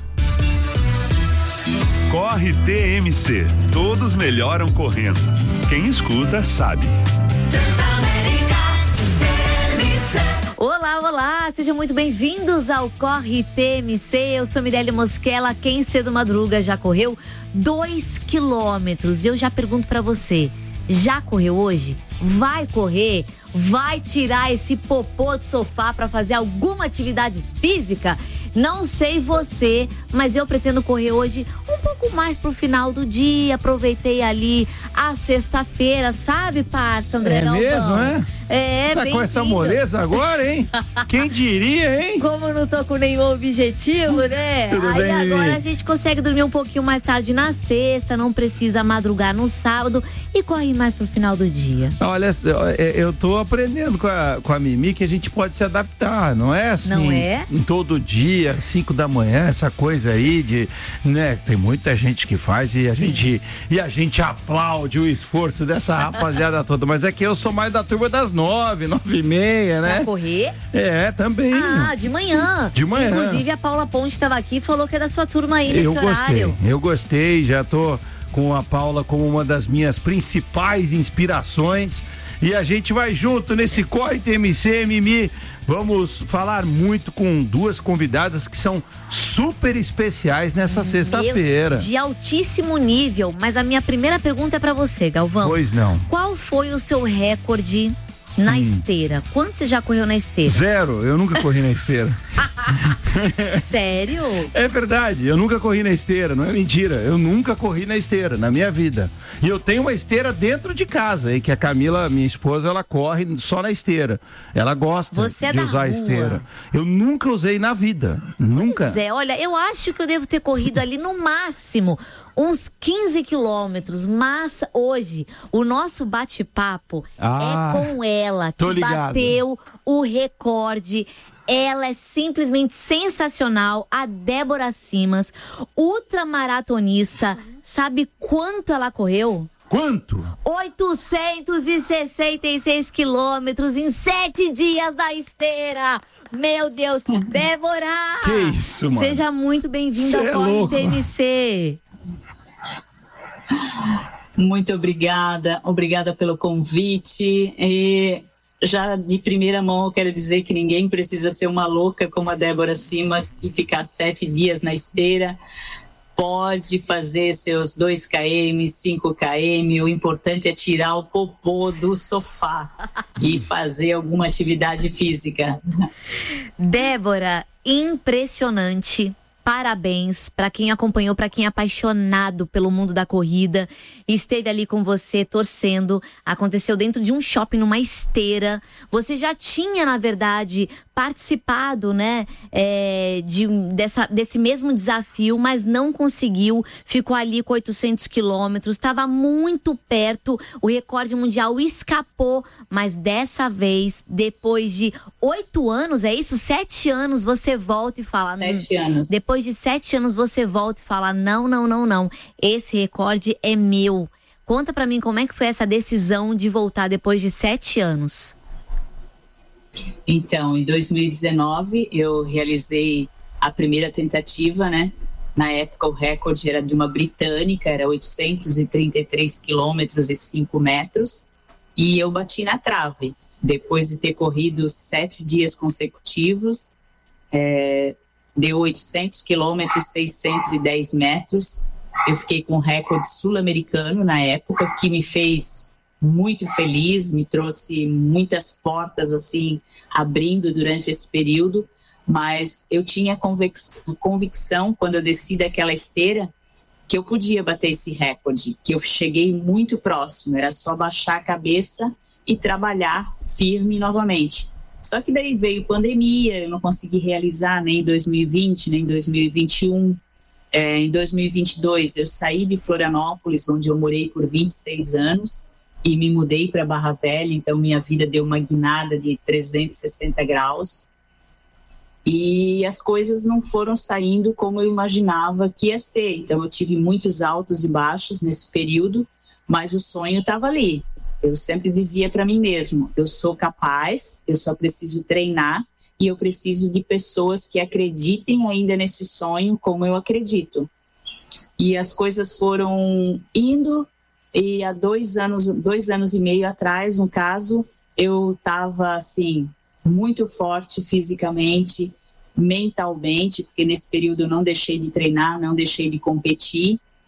Corre TMC. Todos melhoram correndo. Quem escuta sabe. Olá, olá! Sejam muito bem-vindos ao Corre TMC. Eu sou Mirelle Mosquela. Quem cedo madruga já correu 2 quilômetros. E eu já pergunto pra você, Já correu hoje? Vai correr? Vai tirar esse popô do sofá para fazer alguma atividade física? Não sei você, mas eu pretendo correr hoje um pouco mais pro final do dia. Aproveitei ali a sexta-feira, sabe, parça, André Galvão? Mesmo, é? É, tá com essa moleza agora, hein? Quem diria, hein? Como eu não tô com nenhum objetivo, né? Tudo aí bem, agora Mimi? a gente consegue dormir um pouquinho mais tarde na sexta, não precisa madrugar no sábado e corre mais pro final do dia. Olha, eu tô aprendendo com a Mimi que a gente pode se adaptar, não é assim? Não é? Todo dia, 5 da manhã, essa coisa aí de, né? Tem muita gente que faz e a gente aplaude o esforço dessa rapaziada toda, mas é que eu sou mais da turma das 9h30, né? Pra correr? É, também. Ah, de manhã. De manhã. Inclusive a Paula Ponte estava aqui e falou que é da sua turma aí nesse horário. Eu gostei, já tô com a Paula como uma das minhas principais inspirações. E a gente vai junto nesse Corre TMC, Mimi. Vamos falar muito com duas convidadas que são super especiais nessa sexta-feira. De altíssimo nível. Mas a minha primeira pergunta é pra você, Galvão. Pois não. Qual foi o seu recorde na esteira? Quanto você já correu na esteira? 0, eu nunca corri na esteira. Sério? É verdade, eu nunca corri na esteira, não é mentira. Eu nunca corri na esteira na minha vida. E eu tenho uma esteira dentro de casa, aí que a Camila, minha esposa, ela corre só na esteira. Ela gosta de usar a esteira. Eu nunca usei na vida, nunca. Pois é, olha, eu acho que eu devo ter corrido ali no máximo uns 15 quilômetros, mas hoje o nosso bate-papo é com ela, que bateu o recorde. Ela é simplesmente sensacional, a Débora Simas, ultramaratonista. Sabe quanto ela correu? Quanto? 866 quilômetros em 7 dias na esteira. Meu Deus, Débora! Que isso, mano? Seja muito bem-vinda ao Corre TMC. Muito obrigada pelo convite. E já de primeira mão eu quero dizer que ninguém precisa ser uma louca como a Débora Simas e ficar 7 dias na esteira. Pode fazer seus 2 km, 5 km, o importante é tirar o popô do sofá e fazer alguma atividade física. Débora, impressionante. Parabéns para quem acompanhou, para quem é apaixonado pelo mundo da corrida, esteve ali com você torcendo, aconteceu dentro de um shopping, numa esteira. Você já tinha, na verdade, participado, né, desse mesmo desafio, mas não conseguiu, ficou ali com 800 quilômetros, estava muito perto, o recorde mundial escapou, mas dessa vez, depois de 8 anos, é isso? 7 anos, você volta e fala... 7 anos. Depois de 7 anos, você volta e fala, não, esse recorde é meu. Conta pra mim como é que foi essa decisão de voltar depois de 7 anos. Então, em 2019, eu realizei a primeira tentativa, né? Na época, o recorde era de uma britânica, era 833 quilômetros e 5 metros. E eu bati na trave. Depois de ter corrido 7 dias consecutivos, deu 800 quilômetros, 610 metros. Eu fiquei com um recorde sul-americano na época, que me fez muito feliz, me trouxe muitas portas assim abrindo durante esse período, mas eu tinha convicção quando eu desci daquela esteira que eu podia bater esse recorde, que eu cheguei muito próximo, era só baixar a cabeça e trabalhar firme novamente. Só que daí veio pandemia, eu não consegui realizar nem em 2020, nem em 2021. Em 2022 eu saí de Florianópolis, onde eu morei por 26 anos, e me mudei para Barra Velha, então minha vida deu uma guinada de 360 graus. E as coisas não foram saindo como eu imaginava que ia ser. Então eu tive muitos altos e baixos nesse período, mas o sonho estava ali. Eu sempre dizia para mim mesmo, eu sou capaz, eu só preciso treinar e eu preciso de pessoas que acreditem ainda nesse sonho como eu acredito. E as coisas foram indo, e há 2 anos e meio atrás, no caso, eu estava assim, muito forte fisicamente, mentalmente, porque nesse período eu não deixei de treinar, não deixei de competir.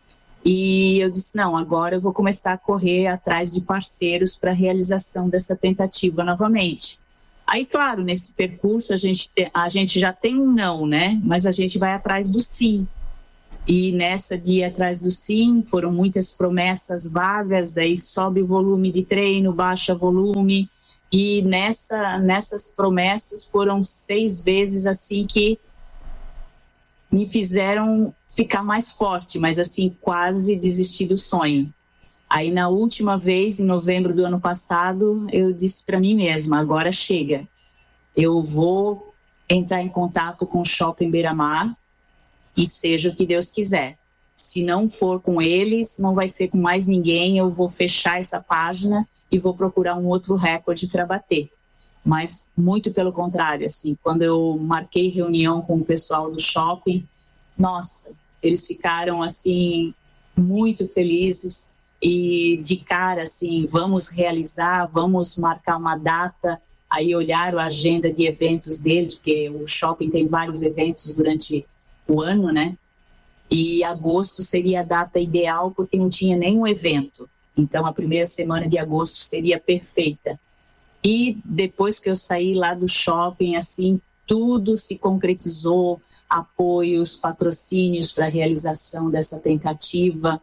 E eu disse, não, agora eu vou começar a correr atrás de parceiros para a realização dessa tentativa novamente. Aí, claro, nesse percurso a gente já tem um não, né? Mas a gente vai atrás do sim. E nessa de ir atrás do sim, foram muitas promessas vagas, aí sobe o volume de treino, baixa volume. E nessas promessas foram 6 vezes assim que me fizeram ficar mais forte, mas assim, quase desistir do sonho. Aí na última vez, em novembro do ano passado, eu disse para mim mesma, agora chega. Eu vou entrar em contato com o Shopping Beira-Mar e seja o que Deus quiser. Se não for com eles, não vai ser com mais ninguém, eu vou fechar essa página e vou procurar um outro recorde para bater. Mas muito pelo contrário, assim, quando eu marquei reunião com o pessoal do shopping, nossa, eles ficaram assim muito felizes e de cara assim, vamos realizar, vamos marcar uma data. Aí olharam a agenda de eventos deles, porque o shopping tem vários eventos durante o ano, né? E agosto seria a data ideal porque não tinha nenhum evento. Então a primeira semana de agosto seria perfeita. E depois que eu saí lá do shopping, assim, tudo se concretizou, apoios, patrocínios para a realização dessa tentativa.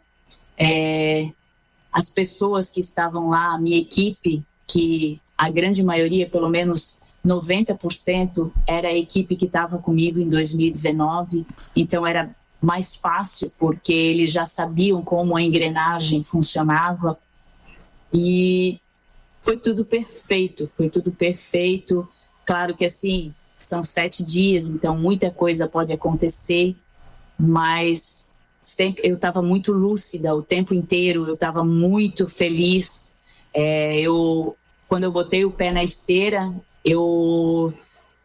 As pessoas que estavam lá, a minha equipe, que a grande maioria, pelo menos 90%, era a equipe que estava comigo em 2019, então era mais fácil, porque eles já sabiam como a engrenagem funcionava. E foi tudo perfeito. Claro que assim, são 7 dias, então muita coisa pode acontecer, mas sempre eu estava muito lúcida o tempo inteiro, eu estava muito feliz. Quando eu botei o pé na esteira, eu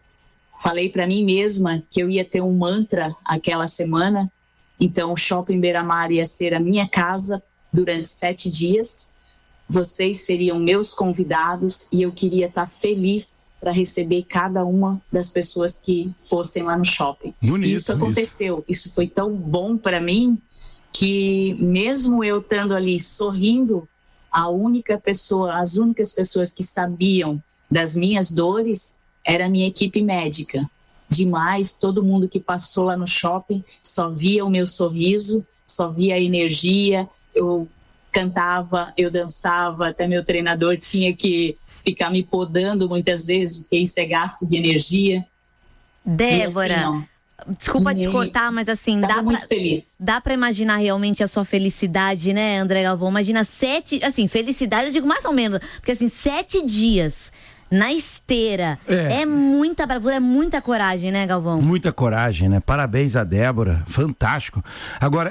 falei para mim mesma que eu ia ter um mantra aquela semana, então o Shopping Beira-Mar ia ser a minha casa durante 7 dias. Vocês seriam meus convidados e eu queria estar feliz para receber cada uma das pessoas que fossem lá no shopping. Bonito, isso aconteceu. Isso foi tão bom para mim que mesmo eu estando ali sorrindo, as únicas pessoas que sabiam das minhas dores era a minha equipe médica. Demais, todo mundo que passou lá no shopping só via o meu sorriso, só via a energia. Eu cantava, eu dançava, até meu treinador tinha que ficar me podando muitas vezes, porque isso é gasto de energia. Débora, assim, desculpa te cortar, mas assim, dá pra imaginar realmente a sua felicidade, né, André Galvão? Imagina 7, assim, felicidade eu digo mais ou menos, porque assim, 7 dias na esteira, é muita bravura, é muita coragem, né, Galvão? Muita coragem, né? Parabéns a Débora, fantástico. Agora,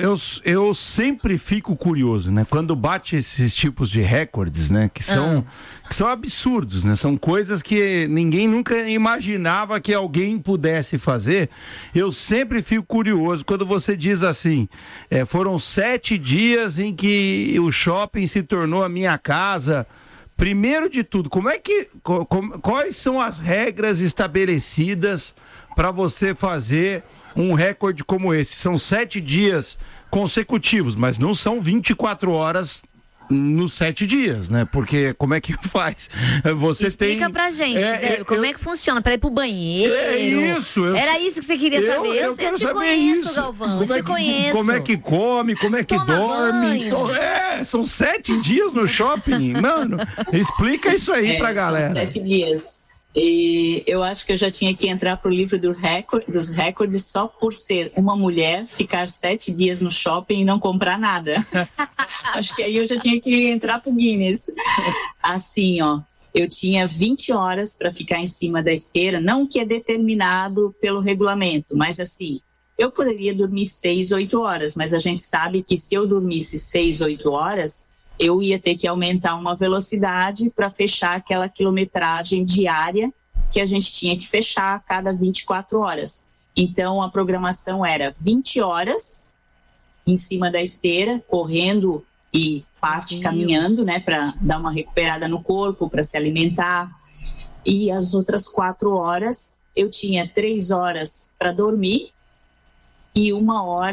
eu sempre fico curioso, né? Quando bate esses tipos de recordes, né? Que são absurdos, né? São coisas que ninguém nunca imaginava que alguém pudesse fazer. Eu sempre fico curioso quando você diz assim, foram 7 dias em que o shopping se tornou a minha casa. Primeiro de tudo, quais são as regras estabelecidas para você fazer um recorde como esse? São 7 dias consecutivos, mas não são 24 horas nos 7 dias, né? Porque como é que faz? Explica pra gente, como é que funciona? Para ir pro banheiro? É isso. Era isso que você queria saber? Eu te conheço, isso. Galvão. Eu te conheço. Como é que come? Como é que dorme? São 7 dias no shopping. Mano, explica isso aí pra galera. São 7 dias. E eu acho que eu já tinha que entrar pro livro dos recordes só por ser uma mulher, ficar 7 dias no shopping e não comprar nada. Acho que aí eu já tinha que entrar pro Guinness. Assim, eu tinha 20 horas para ficar em cima da esteira, não que é determinado pelo regulamento, mas assim, eu poderia dormir 6, 8 horas, mas a gente sabe que se eu dormisse 6, 8 horas, eu ia ter que aumentar uma velocidade para fechar aquela quilometragem diária que a gente tinha que fechar a cada 24 horas. Então, a programação era 20 horas em cima da esteira, correndo e parte caminhando, né, para dar uma recuperada no corpo, para se alimentar. E as outras 4 horas, eu tinha 3 horas para dormir e 1 hora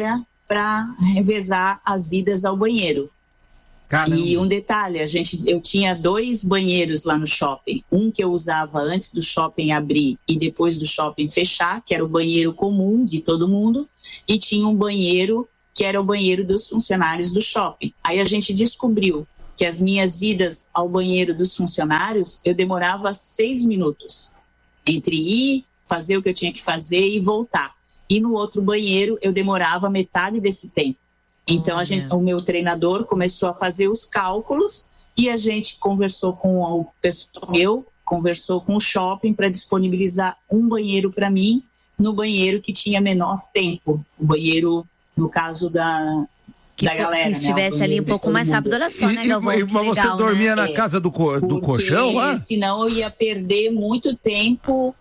para revezar as idas ao banheiro. Caramba. E um detalhe, eu tinha 2 banheiros lá no shopping. Um que eu usava antes do shopping abrir e depois do shopping fechar, que era o banheiro comum de todo mundo, e tinha um banheiro que era o banheiro dos funcionários do shopping. Aí a gente descobriu que as minhas idas ao banheiro dos funcionários, eu demorava 6 minutos entre ir, fazer o que eu tinha que fazer e voltar. E no outro banheiro eu demorava metade desse tempo. Então o meu treinador começou a fazer os cálculos e a gente conversou com o pessoal, conversou com o shopping para disponibilizar um banheiro para mim no banheiro que tinha menor tempo. O banheiro, no caso da galera, que estivesse ali um pouco mais rápido. Olha só, né, Galvão? Mas você dormia na casa do colchão? Porque senão eu ia perder muito tempo.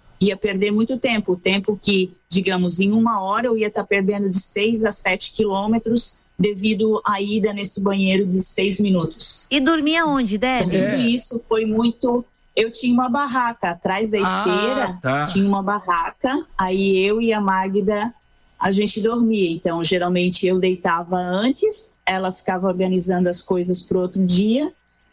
O tempo que, digamos, em 1 hora eu ia estar perdendo de 6 a 7 quilômetros devido à ida nesse banheiro de 6 minutos. E dormia onde, Debbie? Tudo isso foi muito... Eu tinha uma barraca atrás da esteira, tinha uma barraca, aí eu e a Magda, a gente dormia. Então, geralmente eu deitava antes, ela ficava organizando as coisas para o outro dia,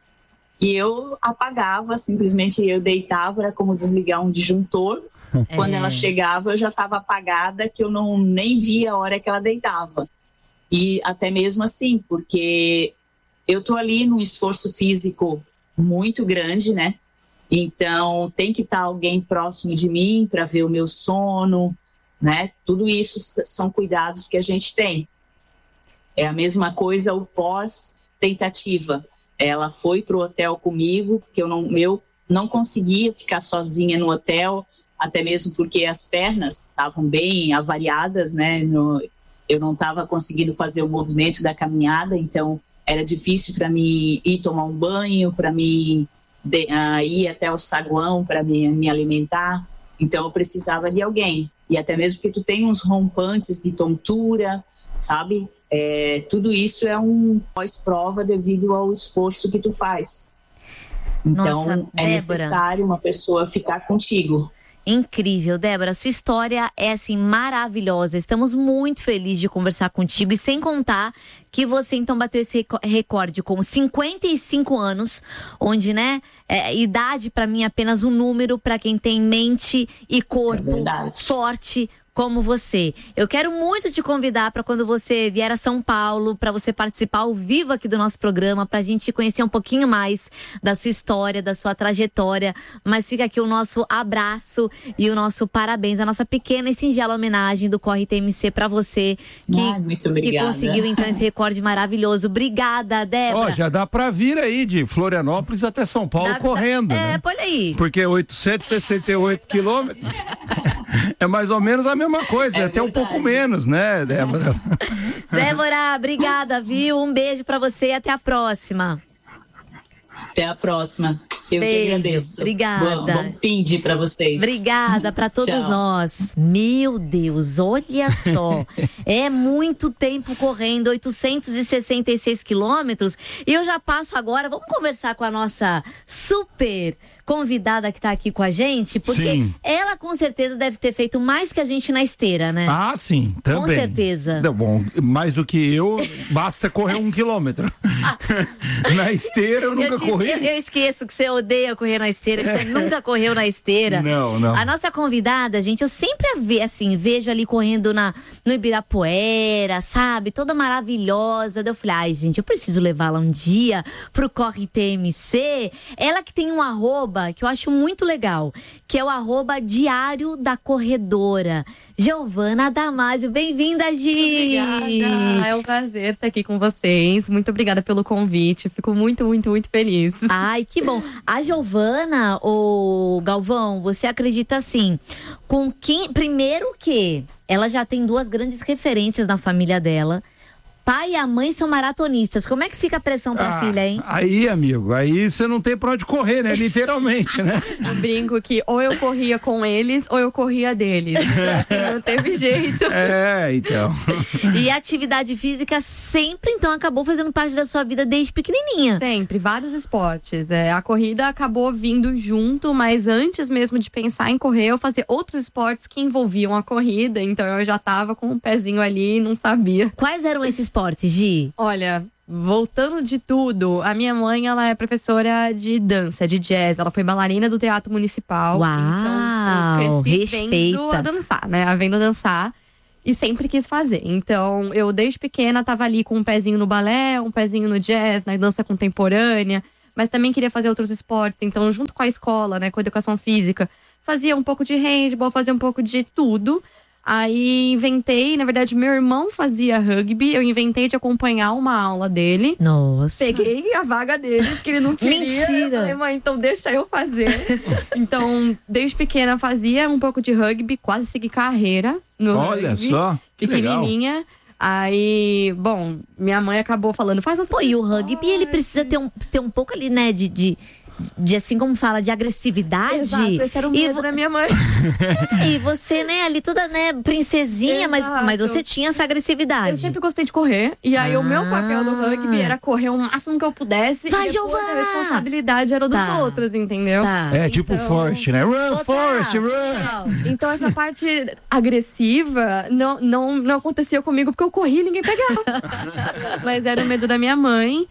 e eu apagava, simplesmente eu deitava, era como desligar um disjuntor. Quando ela chegava, eu já estava apagada, que eu nem via a hora que ela deitava. E até mesmo assim, porque eu tô ali num esforço físico muito grande, né? Então, tem que estar alguém próximo de mim para ver o meu sono, né? Tudo isso são cuidados que a gente tem. É a mesma coisa o pós-tentativa. Ela foi pro hotel comigo, porque eu não conseguia ficar sozinha no hotel, até mesmo porque as pernas estavam bem avariadas, né? Eu não estava conseguindo fazer o movimento da caminhada, então era difícil para mim ir tomar um banho, para mim ir até o saguão para me alimentar. Então eu precisava de alguém. E até mesmo porque tu tem uns rompantes de tontura, sabe? Tudo isso é um pós-prova devido ao esforço que tu faz. Então, Nossa, é necessário uma pessoa ficar contigo. Incrível, Débora, sua história é assim maravilhosa, estamos muito felizes de conversar contigo e sem contar que você então bateu esse recorde com 55 anos, onde, né, idade para mim é apenas um número para quem tem mente e corpo forte como você. Eu quero muito te convidar para quando você vier a São Paulo, para você participar ao vivo aqui do nosso programa, para a gente conhecer um pouquinho mais da sua história, da sua trajetória. Mas fica aqui o nosso abraço e o nosso parabéns, a nossa pequena e singela homenagem do Corre TMC para você, que conseguiu então esse recorde maravilhoso. Obrigada, Débora. Já dá para vir aí de Florianópolis até São Paulo correndo, né? Olha aí. Porque 868 quilômetros é mais ou menos a mesma coisa, até um pouco menos, né, Débora? Débora, obrigada, viu? Um beijo pra você e até a próxima. Até a próxima. Eu que agradeço. Obrigada. Bom fim de pra vocês. Obrigada pra todos nós. Meu Deus, olha só. É muito tempo correndo, 866 quilômetros. E eu já passo agora, vamos conversar com a nossa super convidada que tá aqui com a gente, porque ela com certeza deve ter feito mais que a gente na esteira, né? Ah, sim, também. Com certeza. Bom, mais do que eu, basta correr 1 quilômetro. Na esteira eu nunca corri. Eu esqueço que você odeia correr na esteira, que você nunca correu na esteira. Não. A nossa convidada, gente, eu sempre vejo ali correndo no Ibirapuera, sabe? Toda maravilhosa. Daí eu falei, ai, gente, eu preciso levá-la um dia pro Corre TMC. Ela que tem um @ que eu acho muito legal, que é o @ Diário da Corredora. Giovana Damasio, bem-vinda, Gi! Obrigada, é um prazer estar aqui com vocês. Muito obrigada pelo convite, fico muito, muito, muito feliz. Ai, que bom. A Giovana, o Galvão, você acredita assim, primeiro que ela já tem 2 grandes referências na família dela, pai e a mãe são maratonistas. Como é que fica a pressão pra filha, hein? Aí, amigo, aí você não tem pra onde correr, né? Literalmente, né? Eu brinco que ou eu corria com eles ou eu corria deles. Não teve jeito. Então. E a atividade física sempre, então, acabou fazendo parte da sua vida desde pequenininha. Sempre, vários esportes. A corrida acabou vindo junto, mas antes mesmo de pensar em correr, eu fazia outros esportes que envolviam a corrida. Então eu já tava com um pezinho ali e não sabia. Quais eram esses esportes, Gi? Olha, voltando de tudo, a minha mãe, ela é professora de dança, de jazz. Ela foi bailarina do Teatro Municipal. Uau, então eu cresci respeita. vendo a dançar, né? Vendo dançar. E sempre quis fazer. Então, eu desde pequena tava ali com um pezinho no balé, um pezinho no jazz, na dança contemporânea. Mas também queria fazer outros esportes. Então, junto com a escola, né, com a educação física, fazia um pouco de handball, fazia um pouco de tudo. Aí inventei, na verdade, meu irmão fazia rugby, eu inventei de acompanhar uma aula dele. Nossa. Peguei a vaga dele, porque ele não queria. Mentira! Eu falei, mãe, então deixa eu fazer. Então, desde pequena fazia um pouco de rugby, quase segui carreira no Olha rugby. só, que pequenininha. legal. Aí, bom, minha mãe acabou falando, faz outro. Pô, e o rugby, ele precisa ter um pouco ali, né, de assim como fala, de agressividade. Exato, esse era o medo da minha mãe. E você, né, ali toda, né, princesinha, mas você tinha essa agressividade. Eu sempre gostei de correr. E aí o meu papel no rugby era correr o máximo que eu pudesse. Vai, e depois Giovana! a responsabilidade era dos outros, entendeu? Tipo Forrest, né? Run, Forrest, run! Então essa parte agressiva não acontecia comigo porque eu corria e ninguém pegava. Mas era o medo da minha mãe.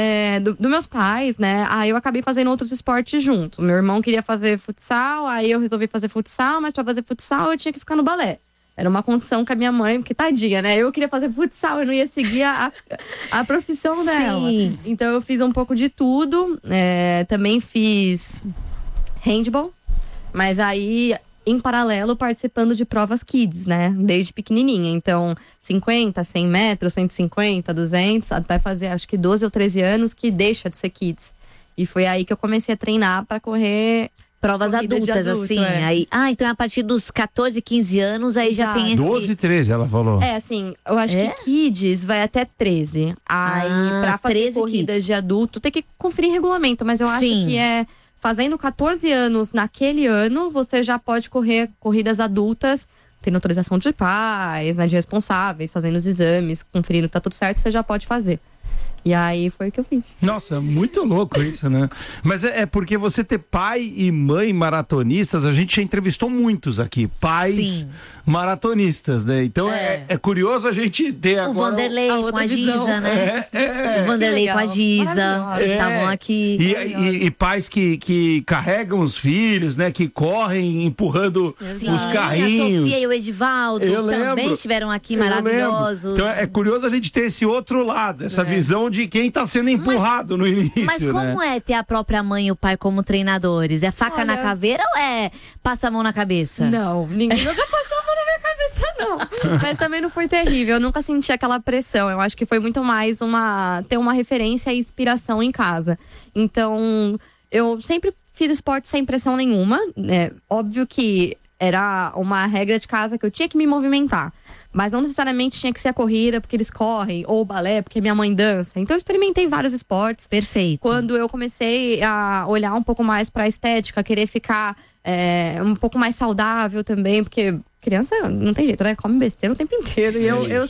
Dos meus pais, né? Aí eu acabei fazendo outros esportes junto. Meu irmão queria fazer futsal, aí eu resolvi fazer futsal, mas pra fazer futsal eu tinha que ficar no balé. Era uma condição com a minha mãe, porque tadinha, né? Eu queria fazer futsal, eu não ia seguir a profissão dela. Então eu fiz um pouco de tudo. Também fiz handball, mas aí em paralelo participando de provas kids, né? Desde pequenininha. Então, 50, 100 metros, 150, 200, até fazer acho que 12 ou 13 anos que deixa de ser kids. E foi aí que eu comecei a treinar pra correr provas adultas, assim. Aí, então a partir dos 14, 15 anos, aí já tem esse... 12, 13, ela falou. Assim, eu acho que kids vai até 13. Aí, pra fazer corridas kids de adulto, tem que conferir regulamento, mas eu acho que fazendo 14 anos naquele ano, você já pode correr corridas adultas, tendo autorização de pais, né, de responsáveis, fazendo os exames, conferindo que tá tudo certo, você já pode fazer. E aí foi o que eu fiz. Nossa, muito louco isso, né? Mas é porque você ter pai e mãe maratonistas, a gente já entrevistou muitos aqui. Pais maratonistas, né? Então é curioso a gente ter agora... O Vanderlei com a Giza, né? O Vanderlei com a Giza. Estavam aqui. E pais que carregam os filhos, né? Que correm empurrando os carrinhos. A Sofia e o Edivaldo também estiveram aqui, maravilhosos. Então é curioso a gente ter esse outro lado, essa visão de quem tá sendo empurrado no início, mas como é ter a própria mãe e o pai como treinadores? É faca na caveira ou é passa a mão na cabeça? Não, ninguém nunca passou a mão na minha cabeça, não. Mas também não foi terrível, eu nunca senti aquela pressão. Eu acho que foi muito mais ter uma referência e inspiração em casa. Então, eu sempre fiz esporte sem pressão nenhuma. Óbvio que era uma regra de casa que eu tinha que me movimentar. Mas não necessariamente tinha que ser a corrida, porque eles correm, ou o balé, porque minha mãe dança. Então eu experimentei vários esportes. Perfeito. Quando eu comecei a olhar um pouco mais pra estética, querer ficar um pouco mais saudável também, porque criança não tem jeito, né? Come besteira o tempo inteiro. E eu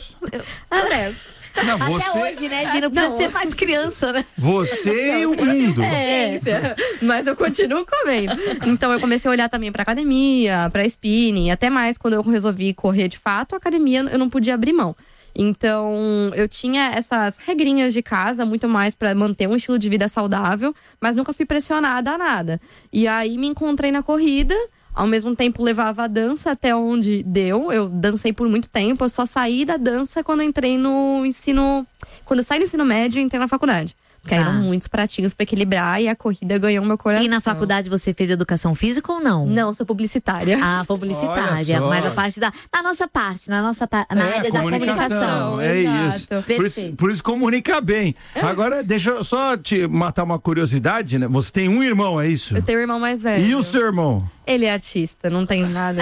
Não, até hoje, né, Gina? Não precisa ser mais criança, né? Você e o mundo. Mas eu continuo comendo. Então eu comecei a olhar também pra academia, pra spinning, até mais quando eu resolvi correr de fato, a academia eu não podia abrir mão. Então eu tinha essas regrinhas de casa, muito mais pra manter um estilo de vida saudável, mas nunca fui pressionada a nada. E aí me encontrei na corrida. Ao mesmo tempo levava a dança até onde deu. Eu dancei por muito tempo. Eu só saí da dança quando eu entrei no ensino... Quando eu saí do ensino médio, eu entrei na faculdade. Porque eram muitos pratinhos pra equilibrar e a corrida ganhou meu coração. E na faculdade você fez educação física ou não? Não, sou publicitária. Ah, publicitária. Mas a parte na nossa parte, na área da comunicação. É isso. Por isso comunica bem. Agora, deixa eu só te matar uma curiosidade, né? Você tem um irmão, é isso? Eu tenho um irmão mais velho. E o seu irmão? Ele é artista, não tem nada.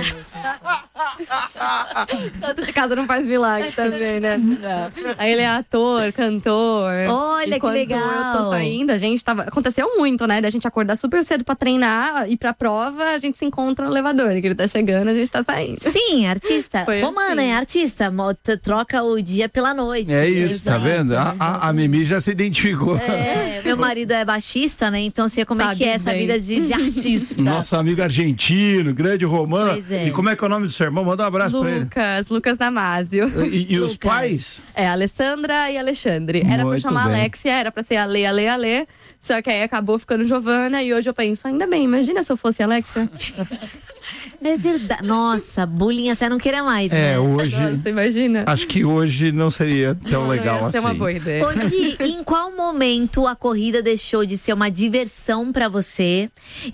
Tanto de casa não faz milagre também, né? Não. Aí ele é ator, cantor. Olha, que legal. Eu tô saindo, a gente aconteceu muito, né? Da gente acordar super cedo pra treinar, ir pra prova, a gente se encontra no elevador. Que ele tá chegando, a gente tá saindo. Sim, artista. Romana assim. É artista, troca o dia pela noite. É isso, tá vendo? A Mimi já se identificou. Meu marido é baixista, né? Então sei como é que é essa vida de artista. Nosso amigo argentino, grande Romano. Pois é. E como é que é o nome do seu irmão? Manda um abraço pra ele. Lucas Damasio. E os pais? Alessandra e Alexandre. Era pra Muito chamar bem. Alexia, era pra ser Ale. Só que aí acabou ficando Giovana e hoje eu penso, ainda bem, imagina se eu fosse Alexia. É verdade. Nossa, bullying até não querer mais, né? Hoje. Nossa, imagina. Acho que hoje não seria tão legal ia assim. ser uma boa ideia. Ô, Di, em qual momento a corrida deixou de ser uma diversão pra você